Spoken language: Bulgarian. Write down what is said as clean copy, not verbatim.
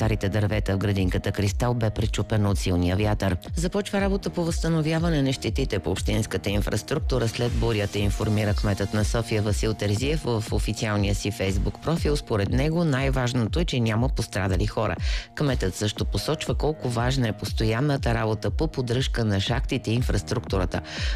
старите дървета в градинката Кристал бе пречупено от силния вятър. Започва работа по възстановяване на щетите по общинската инфраструктура след бурята, информира кметът на София Васил Терзиев в официалния си фейсбук профил. Според него най-важното е, че няма пострадали хора. Кметът също посочва колко важна е постоянната работа по поддръжка на шахтите и инфраструктурата.